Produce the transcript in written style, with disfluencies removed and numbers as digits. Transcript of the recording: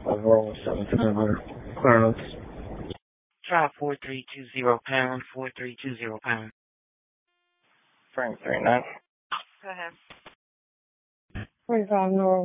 overall 7,500. Clear notes. Try 4320 pound, 4320 pound. Frank 39. Go ahead. 45 North